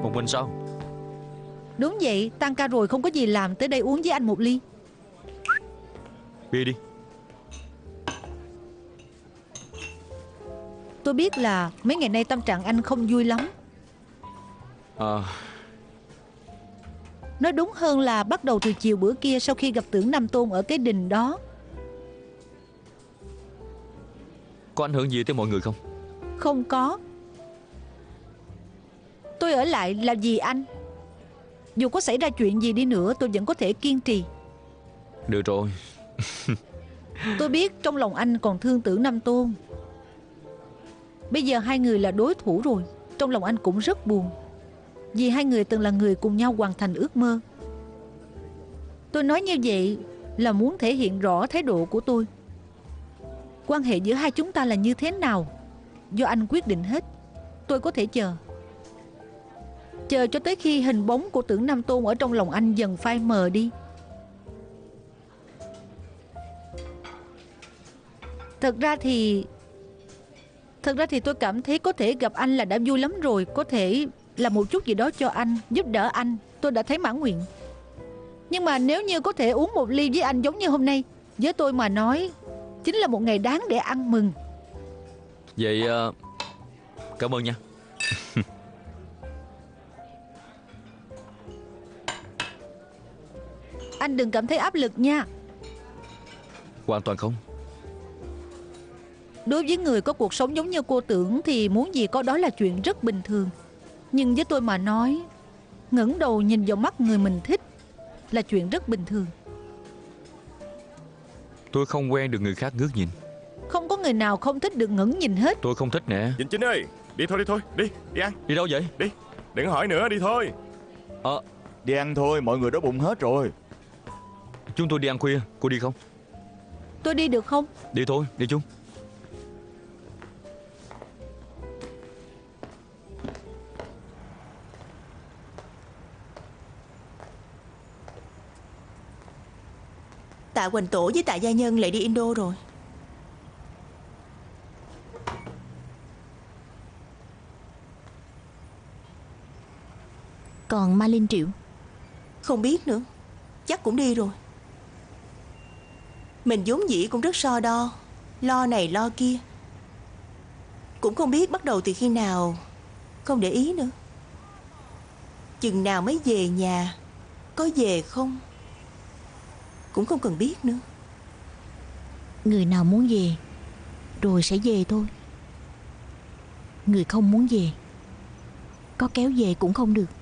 một mình sao? Đúng vậy, tan ca rồi không có gì làm, tới đây uống với anh một ly. Bia đi. Tôi biết là mấy ngày nay tâm trạng anh không vui lắm. Nói đúng hơn là bắt đầu từ chiều bữa kia, sau khi gặp Tưởng Nam Tôn ở cái đình đó. Có ảnh hưởng gì tới mọi người không? Không có. Tôi ở lại là vì anh. Dù có xảy ra chuyện gì đi nữa, tôi vẫn có thể kiên trì. Được rồi. Tôi biết trong lòng anh còn thương Tưởng Nam Tôn. Bây giờ hai người là đối thủ rồi. Trong lòng anh cũng rất buồn, vì hai người từng là người cùng nhau hoàn thành ước mơ. Tôi nói như vậy là muốn thể hiện rõ thái độ của tôi. Quan hệ giữa hai chúng ta là như thế nào, do anh quyết định hết. Tôi có thể chờ cho tới khi hình bóng của Tưởng Nam Tôn ở trong lòng anh dần phai mờ đi. Thật ra thì tôi cảm thấy có thể gặp anh là đã vui lắm rồi. Có thể làm một chút gì đó cho anh, giúp đỡ anh, tôi đã thấy mãn nguyện. Nhưng mà nếu như có thể uống một ly với anh giống như hôm nay, với tôi mà nói, chính là một ngày đáng để ăn mừng. Vậy cảm ơn nha. Anh đừng cảm thấy áp lực nha. Hoàn toàn không. Đối với người có cuộc sống giống như cô Tưởng thì muốn gì có đó là chuyện rất bình thường. Nhưng với tôi mà nói, ngẩng đầu nhìn vào mắt người mình thích là chuyện rất bình thường. Tôi không quen được người khác ngước nhìn. Không có người nào không thích được ngẩng nhìn hết. Tôi không thích nè. Dình Chính ơi, đi thôi, đi ăn. Đi đâu vậy? Đi, đừng hỏi nữa, đi thôi. Đi ăn thôi, mọi người đói bụng hết rồi. Chúng tôi đi ăn khuya, cô đi không? Tôi đi được không? Đi thôi, đi chung. Tạ Hoành Tổ với Tạ Gia Nhân lại đi Indo rồi. Còn Ma Linh Triệu? Không biết nữa, chắc cũng đi rồi. Mình vốn dĩ cũng rất so đo, lo này lo kia, cũng không biết bắt đầu từ khi nào. Không để ý nữa. Chừng nào mới về nhà, có về không cũng không cần biết nữa. Người nào muốn về rồi sẽ về thôi. Người không muốn về, có kéo về cũng không được.